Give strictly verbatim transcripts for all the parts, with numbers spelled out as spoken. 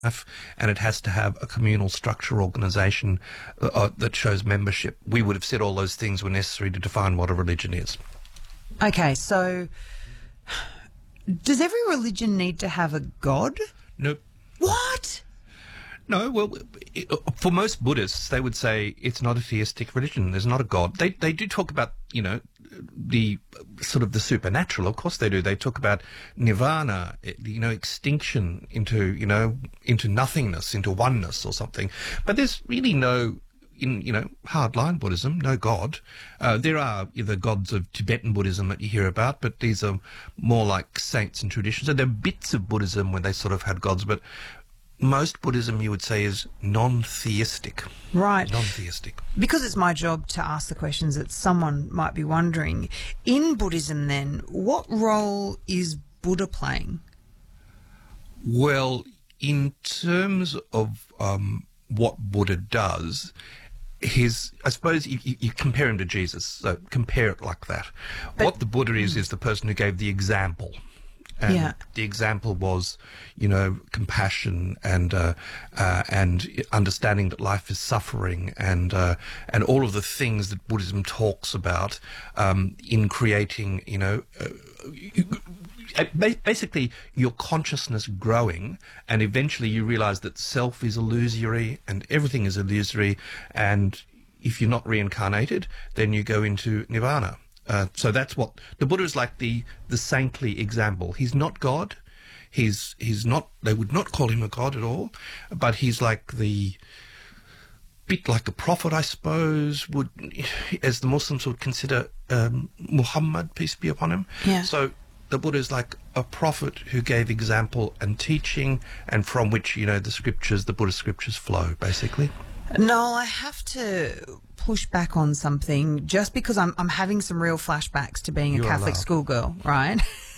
and it has to have a communal structure organisation uh, uh, that shows membership. We would have said all those things were necessary to define what a religion is. Okay, so does every religion need to have a god? Nope. What? No, well, for most Buddhists, they would say it's not a theistic religion. There's not a god. They they do talk about, you know, the sort of the supernatural. Of course they do. They talk about nirvana, you know, extinction into, you know, into nothingness, into oneness or something. But there's really no, in, you know, hardline Buddhism, no god. Uh, there are the gods of Tibetan Buddhism that you hear about, but these are more like saints and traditions. So there are bits of Buddhism where they sort of had gods, but most Buddhism, you would say, is non-theistic. Right. Non-theistic. Because it's my job to ask the questions that someone might be wondering, in Buddhism then, what role is Buddha playing? Well, in terms of um, what Buddha does, his, I suppose you, you, you compare him to Jesus, so compare it like that. But what the Buddha is, is the person who gave the example. And yeah. the example was, you know, compassion and uh, uh, and understanding that life is suffering and uh, and all of the things that Buddhism talks about um, in creating, you know, uh, basically your consciousness growing, and eventually you realize that self is illusory and everything is illusory, and if you're not reincarnated, then you go into nirvana. Uh, so that's what the Buddha is, like the the saintly example. He's not God. He's he's not. They would not call him a god at all. But he's like the bit like a prophet, I suppose. Would as the Muslims would consider um, Muhammad, peace be upon him. Yeah. So the Buddha is like a prophet who gave example and teaching, and from which, you know, the scriptures, the Buddhist scriptures flow, basically. No, I have to push back on something just because I'm I'm having some real flashbacks to being a You're Catholic allowed. schoolgirl, right?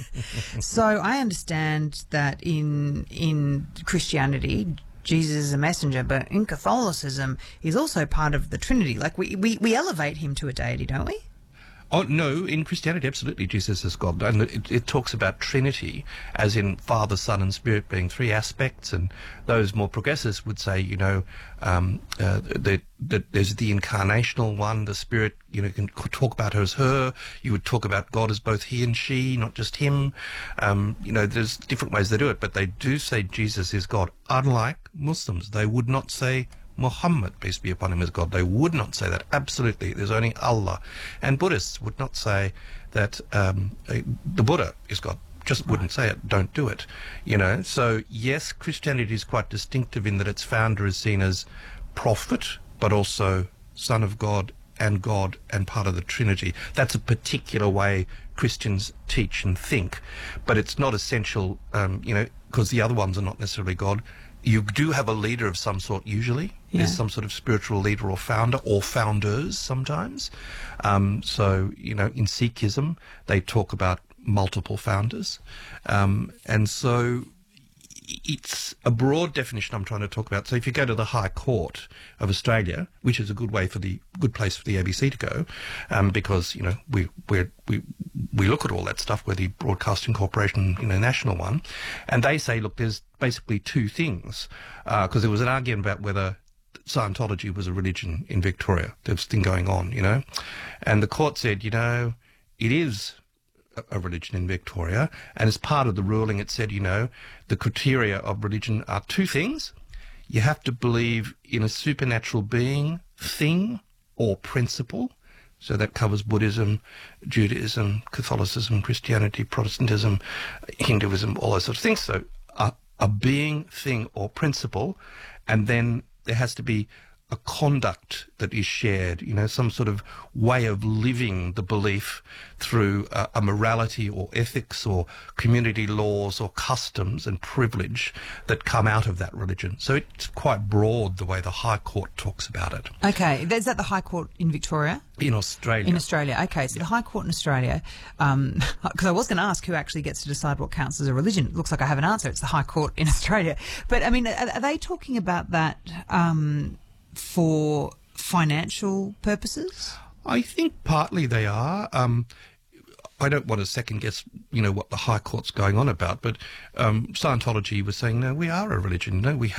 So I understand that in in Christianity, Jesus is a messenger, but in Catholicism, he's also part of the Trinity. Like we, we, we elevate him to a deity, don't we? Oh, no, in Christianity, absolutely, Jesus is God. And it, it talks about Trinity, as in Father, Son, and Spirit being three aspects. And those more progressives would say, you know, um, uh, that, that there's the incarnational one, the Spirit, you know, can talk about her as her. You would talk about God as both he and she, not just him. Um, you know, there's different ways they do it, but they do say Jesus is God. Unlike Muslims, they would not say Muhammad, peace be upon him, is God. They would not say that. Absolutely. There's only Allah. And Buddhists would not say that um, the Buddha is God. Just wouldn't say it. Don't do it. You know, so yes, Christianity is quite distinctive in that its founder is seen as prophet, but also Son of God and God and part of the Trinity. That's a particular way Christians teach and think. But it's not essential, um, you know, because the other ones are not necessarily God. You do have a leader of some sort usually. Yeah. There's some sort of spiritual leader or founder or founders sometimes. Um, so, you know, in Sikhism, they talk about multiple founders. Um, and so it's a broad definition I'm trying to talk about. So if you go to the High Court of Australia, which is a good way for the good place for the A B C to go, um, because, you know, we we we we look at all that stuff. We're the Broadcasting Corporation, you know, national one, and they say, look, there's basically two things, because uh, there was an argument about whether Scientology was a religion in Victoria. There was a thing going on, you know, and the court said, you know, it is a religion in Victoria, and as part of the ruling it said, you know, the criteria of religion are two things. You have to believe in a supernatural being, thing, or principle. So that covers Buddhism, Judaism, Catholicism, Christianity, Protestantism, Hinduism, all those sorts of things. So a, a being, thing, or principle, and then there has to be a conduct that is shared, you know, some sort of way of living the belief through a, a morality or ethics or community laws or customs and privilege that come out of that religion. So it's quite broad the way the High Court talks about it. Okay, is that the High Court in Victoria? In Australia. In Australia, okay. So the High Court in Australia, because um, I was going to ask who actually gets to decide what counts as a religion. It looks like I have an answer. It's the High Court in Australia. But, I mean, are, are they talking about that um, for financial purposes? I think partly they are. Um, I don't want to second guess, you know, what the High Court's going on about, but um, Scientology was saying, no, we are a religion. No, we